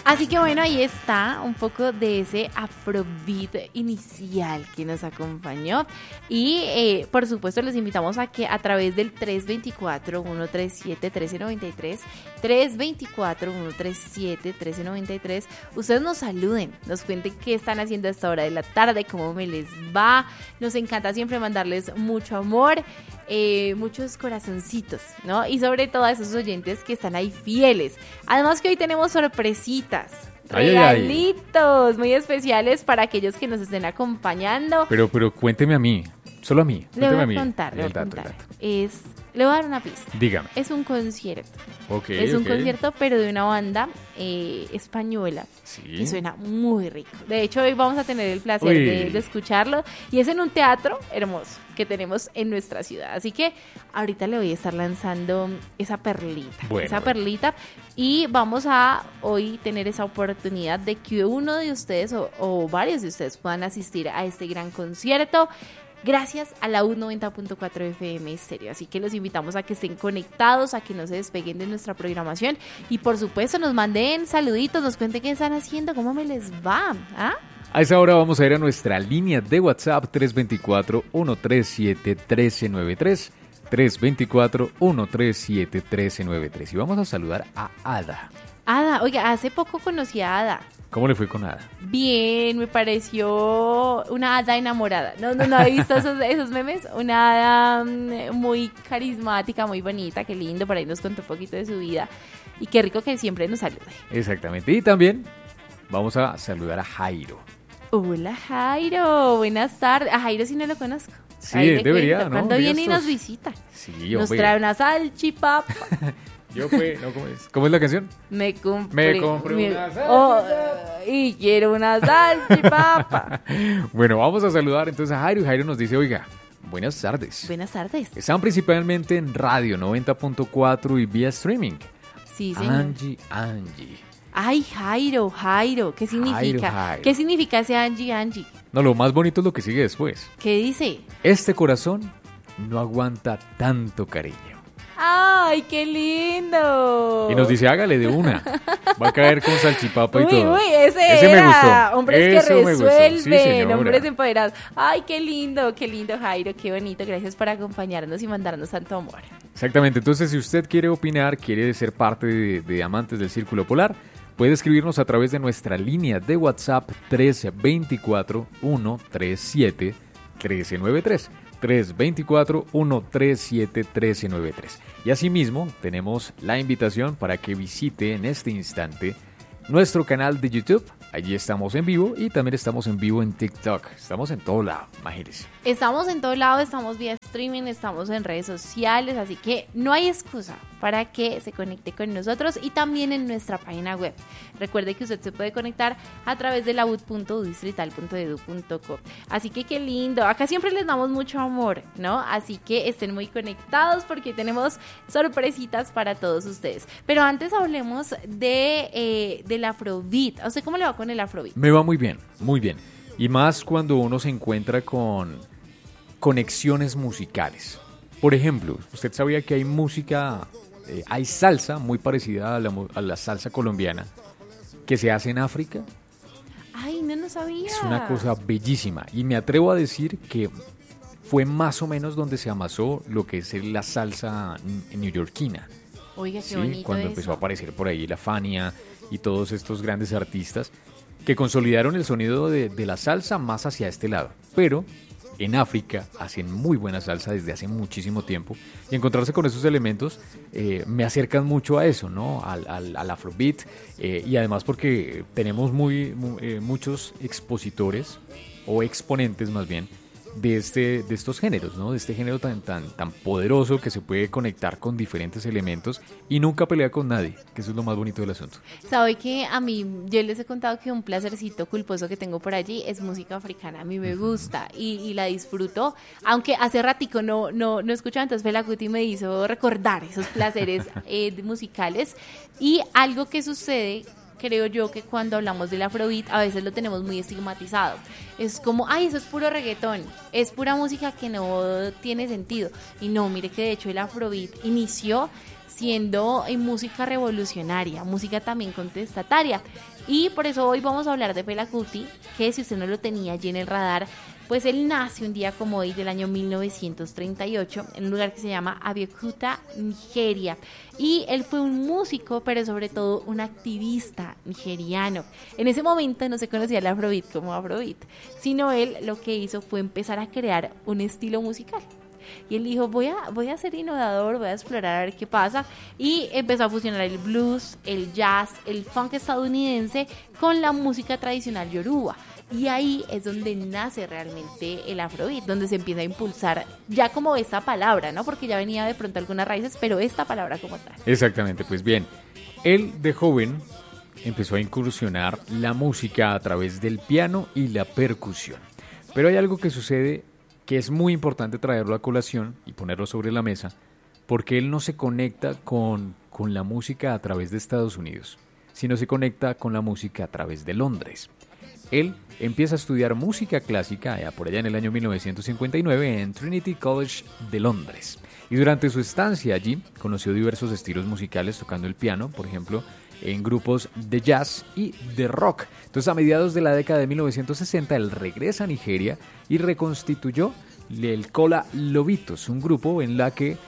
Así que bueno, ahí está un poco de ese afrobeat inicial que nos acompañó. Y por supuesto les invitamos a que a través del 324-137-1393, 324-137-1393, ustedes nos saluden, nos cuenten qué están haciendo a esta hora de la tarde, cómo me les va. Nos encanta siempre mandarles mucho amor, muchos corazoncitos, ¿no? Y sobre todo a esos oyentes que están ahí fieles. Además que hoy tenemos sorpresitas, regalitos muy especiales para aquellos que nos estén acompañando. Pero cuénteme a mí, solo a mí. Le voy a contar. Le voy a dar una pista. Dígame. Es un concierto. Okay, es un concierto, pero de una banda española. Sí. Que suena muy rico. De hecho, hoy vamos a tener el placer de escucharlo. Y es en un teatro hermoso que tenemos en nuestra ciudad. Así que ahorita le voy a estar lanzando esa perlita. Perlita. Y vamos a hoy tener esa oportunidad de que uno de ustedes o varios de ustedes puedan asistir a este gran concierto. Gracias a la U90.4 FM Estéreo. Así que los invitamos a que estén conectados, a que no se despeguen de nuestra programación y por supuesto nos manden saluditos, nos cuenten qué están haciendo, cómo me les va. ¿Ah? A esa hora vamos a ir a nuestra línea de WhatsApp 324-137-1393, 324-137-1393 y vamos a saludar a Ada. Ada, oiga, hace poco conocí a Ada. ¿Cómo le fue con Ada? Bien, me pareció una hada enamorada. No he visto esos memes. Una hada muy carismática, muy bonita, qué lindo. Por ahí nos contó un poquito de su vida. Y qué rico que siempre nos salude. Exactamente. Y también vamos a saludar a Jairo. Hola, Jairo. Buenas tardes. A Jairo sí no lo conozco. Sí, debería, ¿no? Cuando viene y nos visita. Sí, nos trae una salchipapa. ¿Cómo es la canción? Me compré una salchipapa. Y quiero una salchipapa. Bueno, vamos a saludar entonces a Jairo. Jairo nos dice, oiga, buenas tardes. Buenas tardes. Están principalmente en radio 90.4 y vía streaming. Sí, señor. Angie. Ay, Jairo, ¿qué significa? Jairo. ¿Qué significa ese Angie? No, lo más bonito es lo que sigue después. ¿Qué dice? Este corazón no aguanta tanto cariño. ¡Ay, qué lindo! Y nos dice, hágale de una. Va a caer con salchipapa y todo. Uy, ese me gustó. Hombres que resuelven, sí, hombres empoderados. ¡Ay, qué lindo, Jairo! ¡Qué bonito! Gracias por acompañarnos y mandarnos tanto amor. Exactamente. Entonces, si usted quiere opinar, quiere ser parte de Amantes del Círculo Polar, puede escribirnos a través de nuestra línea de WhatsApp 324-137-1393. 324-137-1393. Y asimismo, tenemos la invitación para que visite en este instante nuestro canal de YouTube. Allí estamos en vivo y también estamos en vivo en TikTok. Estamos en todo lado, imagínense. Estamos en todo lado, estamos vía streaming, estamos en redes sociales, así que no hay excusa para que se conecte con nosotros y también en nuestra página web. Recuerde que usted se puede conectar a través de laud.udistrital.edu.co. Así que qué lindo, acá siempre les damos mucho amor, ¿no? Así que estén muy conectados porque tenemos sorpresitas para todos ustedes. Pero antes hablemos del Afrobeat. ¿A usted cómo le va con el Afrobeat? Me va muy bien, muy bien. Y más cuando uno se encuentra con conexiones musicales. Por ejemplo, ¿usted sabía que hay música, hay salsa muy parecida a la salsa colombiana que se hace en África? Ay, no sabía. Es una cosa bellísima. Y me atrevo a decir que fue más o menos donde se amasó lo que es la salsa neoyorquina. Oiga, qué bonito cuando eso. empezó a aparecer por ahí la Fania y todos estos grandes artistas que consolidaron el sonido de la salsa más hacia este lado. Pero en África hacen muy buena salsa desde hace muchísimo tiempo y encontrarse con esos elementos me acercan mucho a eso, ¿no? Al Afrobeat y además porque tenemos muchos expositores o exponentes más bien de estos géneros, ¿no? De este género tan poderoso que se puede conectar con diferentes elementos y nunca pelea con nadie, que eso es lo más bonito del asunto. ¿Sabe que a mí, yo les he contado que un placercito culposo que tengo por allí es música africana? A mí me gusta y la disfruto, aunque hace ratico no escuchaba, entonces Fela Kuti me hizo recordar esos placeres musicales y algo que sucede creo yo que cuando hablamos del afrobeat a veces lo tenemos muy estigmatizado. Es como, ay, eso es puro reggaetón, es pura música que no tiene sentido. Y no, mire que de hecho el afrobeat inició siendo música revolucionaria, música también contestataria. Y por eso hoy vamos a hablar de Fela Kuti, que si usted no lo tenía allí en el radar, pues él nace un día como hoy del año 1938 en un lugar que se llama Abeokuta, Nigeria. Y él fue un músico, pero sobre todo un activista nigeriano. En ese momento no se conocía el afrobeat como afrobeat, sino él lo que hizo fue empezar a crear un estilo musical. Y él dijo, voy a ser innovador, voy a explorar a ver qué pasa. Y empezó a fusionar el blues, el jazz, el funk estadounidense con la música tradicional yoruba. Y ahí es donde nace realmente el afrobeat, donde se empieza a impulsar ya como esta palabra, ¿no? Porque ya venía de pronto algunas raíces, pero esta palabra como tal. Exactamente, pues bien, él de joven empezó a incursionar la música a través del piano y la percusión. Pero hay algo que sucede que es muy importante traerlo a colación y ponerlo sobre la mesa, porque él no se conecta con la música a través de Estados Unidos, sino se conecta con la música a través de Londres. Él empieza a estudiar música clásica por allá en el año 1959 en Trinity College de Londres. Y durante su estancia allí conoció diversos estilos musicales tocando el piano, por ejemplo, en grupos de jazz y de rock. Entonces, a mediados de la década de 1960, él regresa a Nigeria y reconstituyó el Kola Lovitos, un grupo en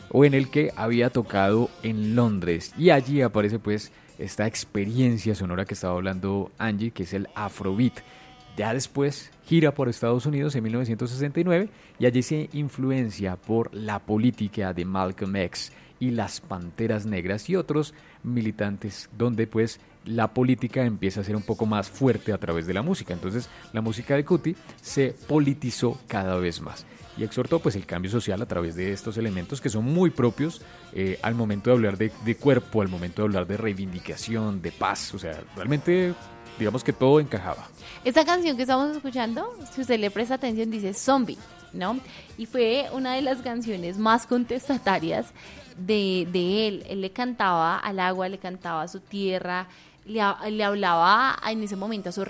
el que había tocado en Londres. Y allí aparece pues esta experiencia sonora que estaba hablando Angie, que es el Afrobeat. Ya después gira por Estados Unidos en 1969 y allí se influencia por la política de Malcolm X y las Panteras Negras y otros militantes, donde pues la política empieza a ser un poco más fuerte a través de la música. Entonces la música de Kuti se politizó cada vez más y exhortó pues el cambio social a través de estos elementos que son muy propios al momento de hablar de cuerpo, al momento de hablar de reivindicación, de paz. O sea, realmente digamos que todo encajaba. Esta canción que estamos escuchando, si usted le presta atención, dice Zombie, ¿no? Y fue una de las canciones más contestatarias de él. Él le cantaba al agua, le cantaba a su tierra, le hablaba en ese momento a sus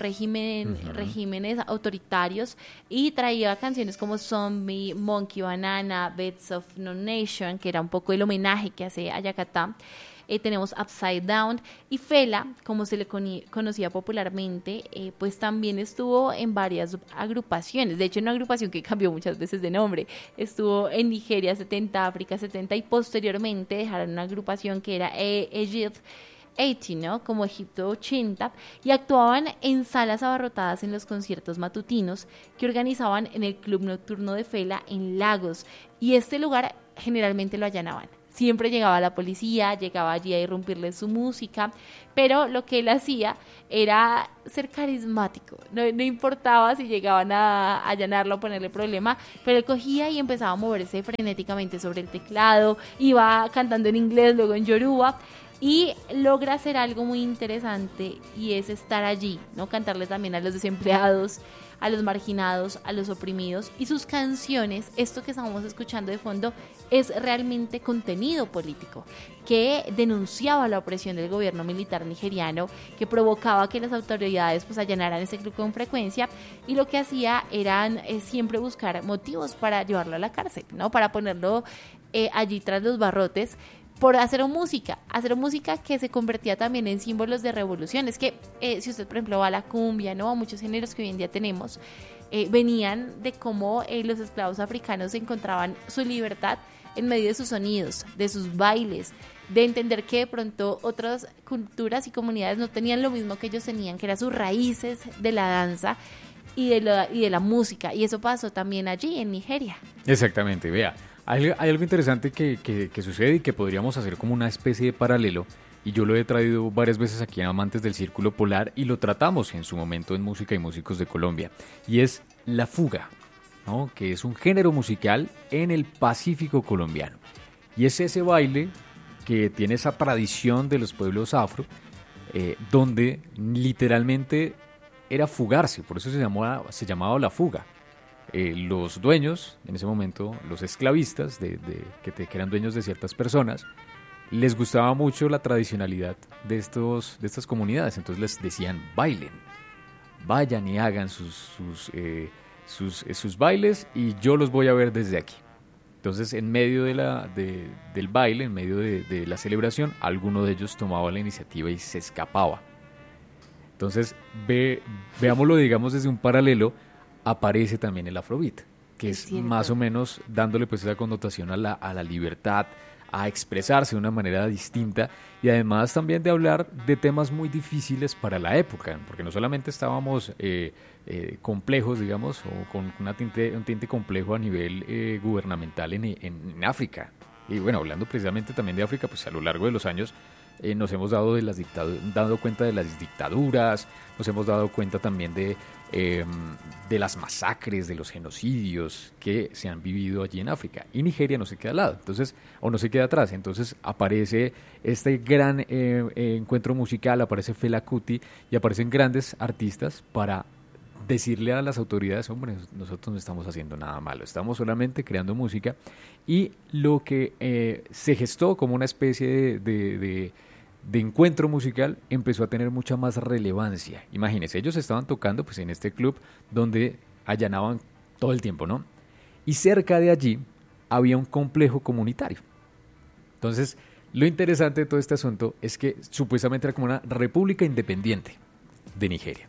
regímenes autoritarios y traía canciones como Zombie, Monkey Banana, Beds of No Nation, que era un poco el homenaje que hace a Yakata. Tenemos Upside Down y Fela, como se le conocía popularmente, pues también estuvo en varias agrupaciones. De hecho, en una agrupación que cambió muchas veces de nombre. Estuvo en Nigeria 70, África 70 y posteriormente dejaron una agrupación que era Egypt 80, ¿no? Como Egipto 80, y actuaban en salas abarrotadas en los conciertos matutinos que organizaban en el Club Nocturno de Fela en Lagos. Y este lugar generalmente lo allanaban. Siempre llegaba la policía, llegaba allí a irrumpirle su música, pero lo que él hacía era ser carismático. No importaba si llegaban a allanarlo o ponerle problema, pero él cogía y empezaba a moverse frenéticamente sobre el teclado, iba cantando en inglés, luego en yoruba, y logra hacer algo muy interesante y es estar allí, ¿no? Cantarle también a los desempleados, a los marginados, a los oprimidos, y sus canciones, esto que estamos escuchando de fondo, es realmente contenido político, que denunciaba la opresión del gobierno militar nigeriano, que provocaba que las autoridades pues allanaran ese club con frecuencia, y lo que hacía eran siempre buscar motivos para llevarlo a la cárcel, ¿no? Para ponerlo allí tras los barrotes, por hacer música que se convertía también en símbolos de revolución. Es que si usted, por ejemplo, va a la cumbia, ¿no? A muchos géneros que hoy en día tenemos, venían de cómo los esclavos africanos encontraban su libertad en medio de sus sonidos, de sus bailes, de entender que de pronto otras culturas y comunidades no tenían lo mismo que ellos tenían, que eran sus raíces de la danza y de la música. Y eso pasó también allí en Nigeria. Exactamente, vea. Hay algo interesante que sucede y que podríamos hacer como una especie de paralelo, y yo lo he traído varias veces aquí en Amantes del Círculo Polar y lo tratamos en su momento en Música y Músicos de Colombia, y es la fuga, ¿no? Que es un género musical en el Pacífico colombiano, y es ese baile que tiene esa tradición de los pueblos afro, donde literalmente era fugarse, por eso se llamaba la fuga. Los dueños, en ese momento, los esclavistas, que eran dueños de ciertas personas, les gustaba mucho la tradicionalidad de estas comunidades, entonces les decían bailen, vayan y hagan sus bailes y yo los voy a ver desde aquí. Entonces, en medio del baile, en medio de la celebración, alguno de ellos tomaba la iniciativa y se escapaba. Entonces, veámoslo, digamos, desde un paralelo, aparece también el Afrobeat, que es más o menos dándole pues esa connotación a la libertad, a expresarse de una manera distinta y además también de hablar de temas muy difíciles para la época, porque no solamente estábamos complejos, digamos, o con un tinte complejo a nivel gubernamental en África. Y bueno, hablando precisamente también de África, pues a lo largo de los años nos hemos dado cuenta de las dictaduras, nos hemos dado cuenta también de las masacres, de los genocidios que se han vivido allí en África. Y Nigeria no se queda al lado, entonces, o no se queda atrás. Entonces aparece este gran encuentro musical, aparece Fela Kuti y aparecen grandes artistas para decirle a las autoridades, hombre, nosotros no estamos haciendo nada malo, estamos solamente creando música. Y lo que se gestó como una especie de encuentro musical empezó a tener mucha más relevancia. Imagínense, ellos estaban tocando pues en este club donde allanaban todo el tiempo, ¿no? Y cerca de allí había un complejo comunitario. Entonces, lo interesante de todo este asunto es que supuestamente era como una república independiente de Nigeria.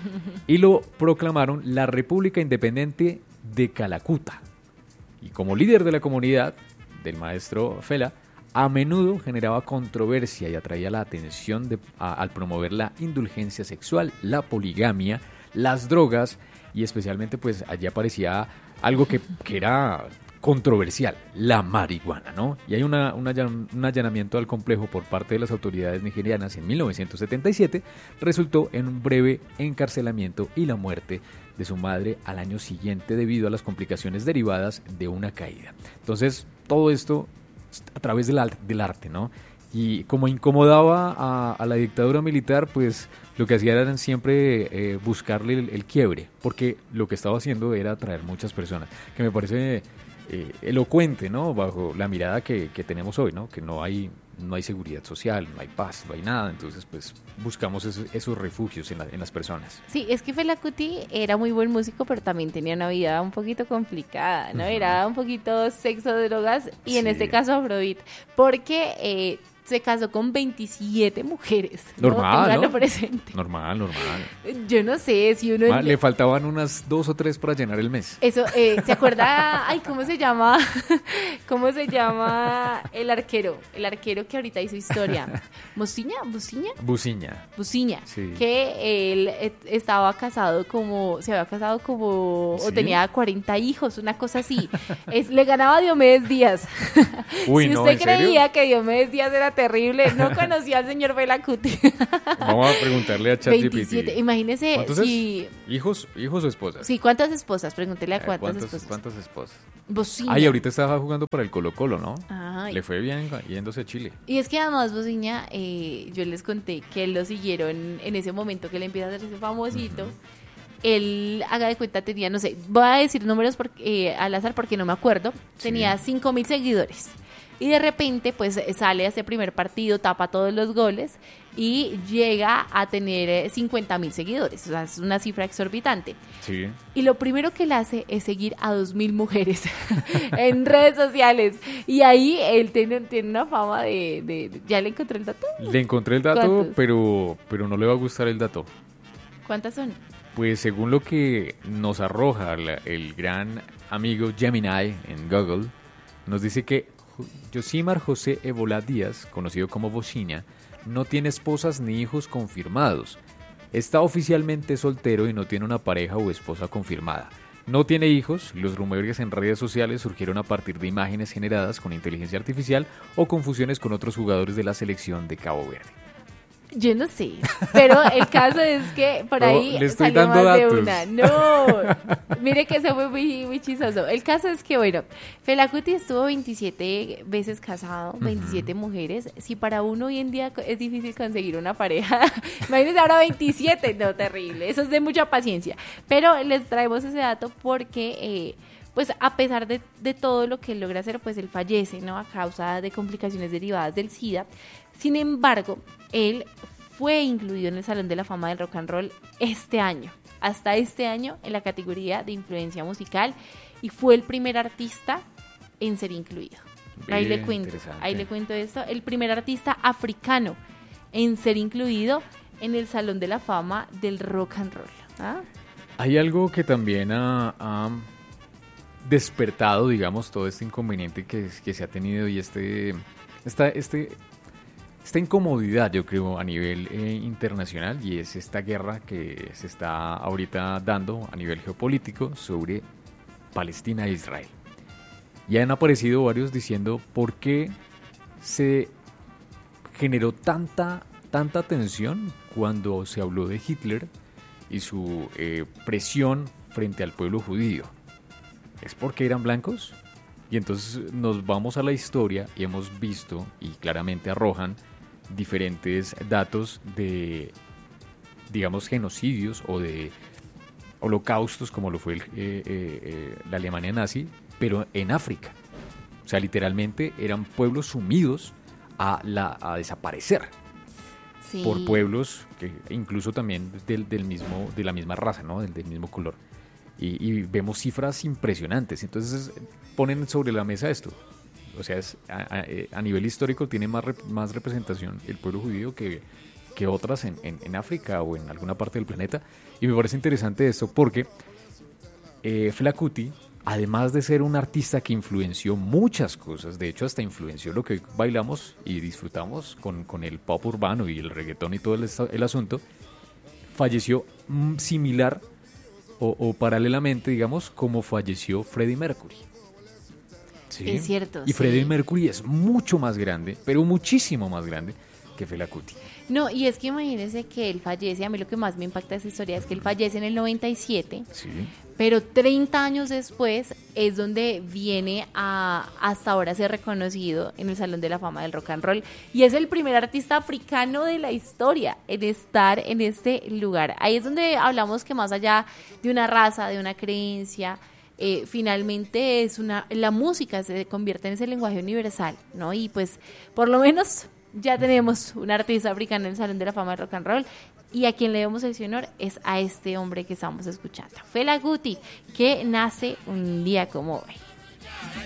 Y lo proclamaron la República Independiente de Calacuta. Y como líder de la comunidad, del maestro Fela, a menudo generaba controversia y atraía la atención al promover la indulgencia sexual, la poligamia, las drogas y especialmente pues allí aparecía algo que era controversial, la marihuana, ¿no? Y hay un allanamiento al complejo por parte de las autoridades nigerianas en 1977, resultó en un breve encarcelamiento y la muerte de su madre al año siguiente debido a las complicaciones derivadas de una caída. Entonces, todo esto a través del arte, ¿no? Y como incomodaba a la dictadura militar, pues lo que hacía era siempre buscarle el quiebre, porque lo que estaba haciendo era atraer muchas personas, que me parece elocuente, ¿no? Bajo la mirada que tenemos hoy, ¿no? Que no hay seguridad social, no hay paz, no hay nada, entonces pues buscamos esos refugios en las personas. Sí, es que Fela Kuti era muy buen músico, pero también tenía una vida un poquito complicada, ¿no? Uh-huh. Era un poquito sexo, drogas y sí. En este caso Afrobeat, porque se casó con 27 mujeres. Normal, ¿no? Presente. Normal. Yo no sé si uno... Le faltaban unas 2 o 3 para llenar el mes. Eso, ¿se acuerda? Ay, ¿cómo se llama? ¿Cómo se llama el arquero? El arquero que ahorita hizo historia. ¿Busiña? Sí. Que él se había casado como... ¿Sí? O tenía 40 hijos, una cosa así. Le ganaba Diomedes Díaz. Uy, si usted creía que Diomedes Díaz era terrible, no conocía al señor Fela Kuti. Vamos a preguntarle a ChatGPT. 27, imagínese. ¿Cuántos hijos o esposas? Sí, ¿cuántas esposas? Pregúntele a cuántas esposas. ¿Cuántas esposas? Bociña. Ay, ahorita estaba jugando para el Colo-Colo, ¿no? Ay. Le fue bien yéndose a Chile. Y es que además Bociña, yo les conté que él lo siguieron en ese momento que él empieza a hacerse famosito. Uh-huh. Él, haga de cuenta, tenía, no sé, voy a decir números al azar porque no me acuerdo, tenía 5,000 seguidores. Y de repente, pues, sale a ese primer partido, tapa todos los goles y llega a tener 50,000 seguidores. O sea, es una cifra exorbitante. Sí. Y lo primero que él hace es seguir a 2,000 mujeres en redes sociales. Y ahí él tiene una fama de... ¿Ya le encontré el dato? Le encontré el dato, pero no le va a gustar el dato. ¿Cuántas son? Pues según lo que nos arroja el gran amigo Gemini en Google, nos dice que Yosimar José Evolá Díaz, conocido como Bociña, no tiene esposas ni hijos confirmados. Está oficialmente soltero y no tiene una pareja o esposa confirmada. No tiene hijos. Los rumores en redes sociales surgieron a partir de imágenes generadas con inteligencia artificial o confusiones con otros jugadores de la selección de Cabo Verde. Yo no sé, pero el caso es que por ahí salió más datos. De una. No, mire que eso fue muy chistoso. El caso es que, bueno, Fela Kuti estuvo 27 veces casado, 27 mujeres. Si para uno hoy en día es difícil conseguir una pareja, imagínense ahora 27, no, terrible. Eso es de mucha paciencia. Pero les traemos ese dato porque... pues a pesar de todo lo que él logra hacer, pues él fallece, ¿no? A causa de complicaciones derivadas del SIDA. Sin embargo, él fue incluido en el Salón de la Fama del Rock and Roll hasta este año, en la categoría de influencia musical, y fue el primer artista en ser incluido. Ahí le cuento esto, el primer artista africano en ser incluido en el Salón de la Fama del Rock and Roll. ¿Ah? Hay algo que también ha despertado, digamos, todo este inconveniente que se ha tenido y esta incomodidad, yo creo, a nivel internacional, y es esta guerra que se está ahorita dando a nivel geopolítico sobre Palestina e Israel. Ya han aparecido varios diciendo por qué se generó tanta tensión cuando se habló de Hitler y su presión frente al pueblo judío. ¿Es porque eran blancos? Y entonces nos vamos a la historia y hemos visto, y claramente arrojan diferentes datos de, digamos, genocidios o de holocaustos, como lo fue la Alemania nazi, pero en África. O sea, literalmente eran pueblos sumidos a desaparecer. Sí. Por pueblos que incluso también de la misma raza, ¿no? Del mismo color. Y vemos cifras impresionantes. Entonces ponen sobre la mesa esto. O sea, a nivel histórico tiene más representación el pueblo judío que otras en África o en alguna parte del planeta. Y me parece interesante esto porque Fela Kuti, además de ser un artista que influenció muchas cosas, de hecho hasta influenció lo que bailamos y disfrutamos con el pop urbano y el reggaetón y todo el asunto, falleció similar o paralelamente, digamos, como falleció Freddie Mercury. ¿Sí? Es cierto. Y Freddie Mercury es mucho más grande, pero muchísimo más grande que Fela Kuti. No, y es que imagínense que él fallece, a mí lo que más me impacta de esa historia es que él fallece en el 97, sí. Pero 30 años después es donde viene a hasta ahora ser reconocido en el Salón de la Fama del Rock and Roll, y es el primer artista africano de la historia en estar en este lugar. Ahí es donde hablamos que más allá de una raza, de una creencia, finalmente la música se convierte en ese lenguaje universal, ¿no? Y pues por lo menos ya tenemos un artista africano en el Salón de la Fama del Rock and Roll, y a quien le damos el honor es a este hombre que estamos escuchando, Fela Kuti, que nace un día como hoy.